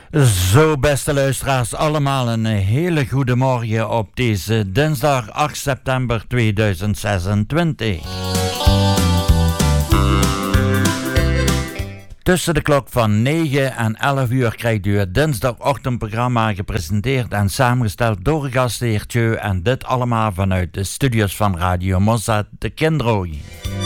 Zo, beste luisteraars, allemaal een hele goede morgen op deze dinsdag 8 september 2026. Tussen de klok van 9 en 11 uur krijgt u het dinsdagochtendprogramma gepresenteerd en samengesteld door gastheer Tjeu en dit allemaal vanuit de studios van Radio Mozart de Kindrooi.